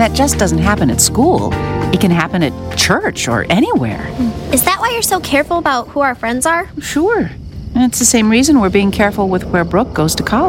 that just doesn't happen at school. It can happen at church or anywhere. Is that why you're so careful about who our friends are? Sure. And it's the same reason we're being careful with where Brooke goes to college.